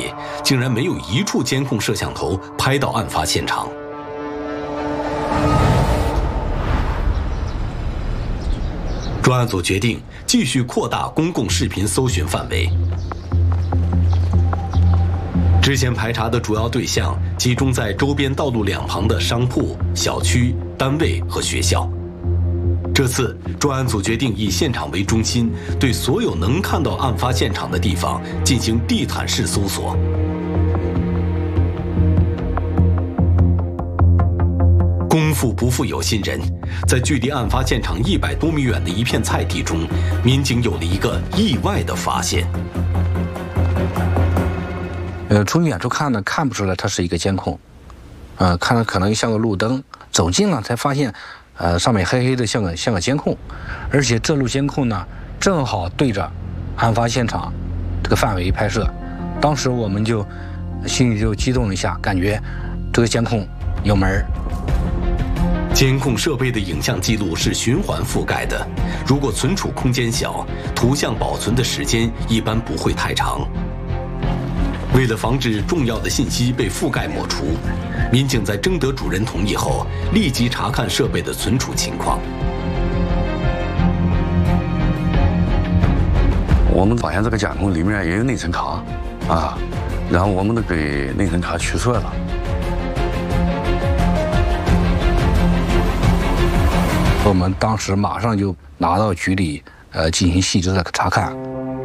里，竟然没有一处监控摄像头拍到案发现场。专案组决定继续扩大公共视频搜寻范围。之前排查的主要对象集中在周边道路两旁的商铺、小区、单位和学校。这次专案组决定以现场为中心，对所有能看到案发现场的地方进行地毯式搜索。功夫不负有心人，在距离案发现场100多米远的一片菜地中，民警有了一个意外的发现。 从远处看呢，看不出来它是一个监控，看了可能像个路灯，走近了才发现，上面黑黑的像个监控，而且这路监控呢，正好对着案发现场这个范围拍摄。当时我们就心里就激动了一下，感觉这个监控有门儿。 监控设备的影像记录是循环覆盖的，如果存储空间小，图像保存的时间一般不会太长。为了防止重要的信息被覆盖抹除，民警在征得主人同意后，立即查看设备的存储情况。 我们发现这个监控里面也有内存卡，然后我们都给内存卡取出来了。 我们当时马上就拿到局里，进行细致的查看。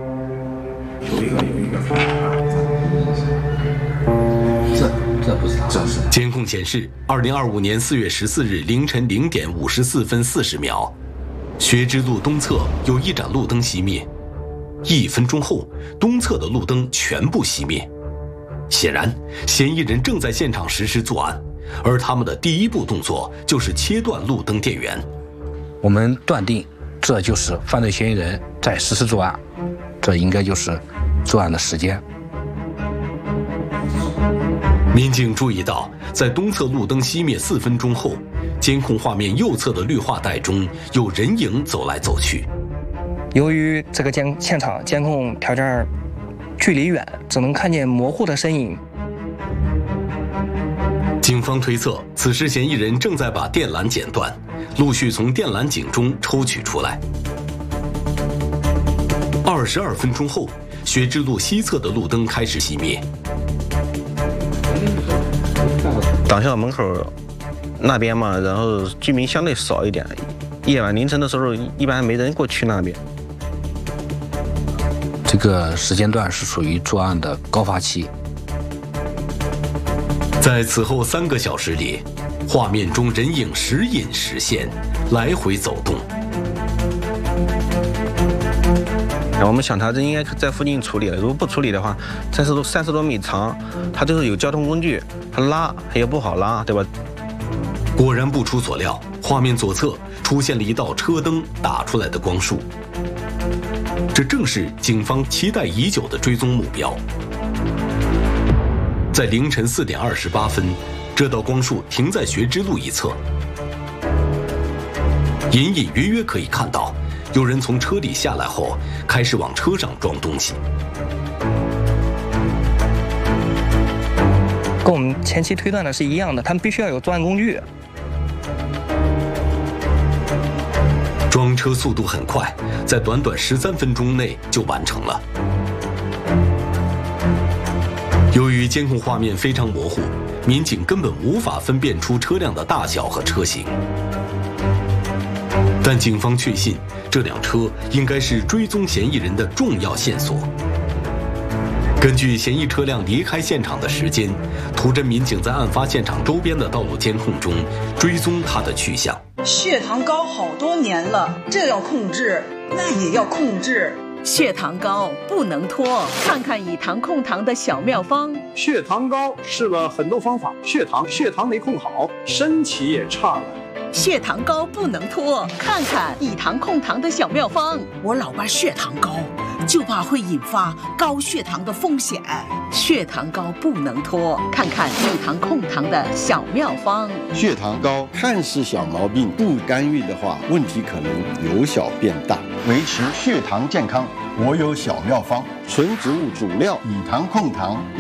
这不是他，这是。 监控显示，2025年4月14日凌晨0点54分40秒，学之路东侧有一盏路灯熄灭，1分钟后，东侧的路灯全部熄灭。显然，嫌疑人正在现场实施作案，而他们的第一步动作就是切断路灯电源。 我们断定，这就是犯罪嫌疑人在实施作案，这应该就是作案的时间。 民警注意到，在东侧路灯熄灭4分钟后，监控画面右侧的绿化带中有人影走来走去。 由于这个现场监控条件距离远，只能看见模糊的身影。 警方推测，此时嫌疑人正在把电缆剪断，陆续从电缆井中抽取出来。22分钟后，学之路西侧的路灯开始熄灭。 党校门口那边嘛，然后居民相对少一点，夜晚凌晨的时候一般没人过去那边。 这个时间段是属于作案的高发期。 在此后3个小时里，画面中人影时隐时现，来回走动。 我们想他这应该在附近处理了，如果不处理的话，30多米长，他就是有交通工具，他拉也不好拉，对吧？ 果然不出所料，画面左侧出现了一道车灯打出来的光束，这正是警方期待已久的追踪目标。在凌晨4点28分，这道光束停在学之路一侧，隐隐约约可以看到，有人从车里下来后，开始往车上装东西。 跟我们前期推断的是一样的，他们必须要有作案工具。 装车速度很快，在短短13分钟内就完成了。由于监控画面非常模糊，民警根本无法分辨出车辆的大小和车型。但警方确信，这辆车应该是追踪嫌疑人的重要线索。根据嫌疑车辆离开现场的时间，图侦民警在案发现场周边的道路监控中追踪他的去向。 血糖高好多年了，这要控制，那也要控制。 血糖高不能拖，看看以糖控糖的小妙方。 血糖高试了很多方法，血糖没控好，身体也差了。 血糖高不能拖，看看以糖控糖的小妙方。 我老爸血糖高，就怕会引发高血糖的风险。 血糖高不能拖，看看以糖控糖的小妙方。 血糖高看似小毛病，不干预的话，问题可能由小变大。维持血糖健康，我有小妙方：纯植物主料以糖控糖。